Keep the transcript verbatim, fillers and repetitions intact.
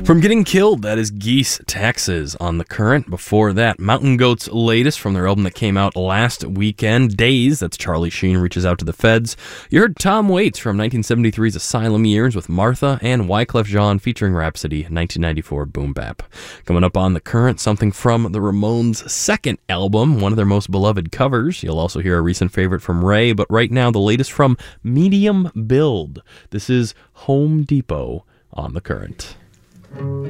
From Getting Killed, that is Geese Taxes on The Current. Before that, Mountain Goat's latest from their album that came out last weekend, Days, that's Charlie Sheen Reaches Out to the Feds. You heard Tom Waits from nineteen seventy-three's Asylum Years with Martha, and Wyclef Jean featuring Rhapsody, nineteen ninety-four Boom Bap. Coming up on The Current, something from the Ramones' second album, one of their most beloved covers. You'll also hear a recent favorite from Ray, but right now the latest from Medium Build. This is Home Depot on The Current.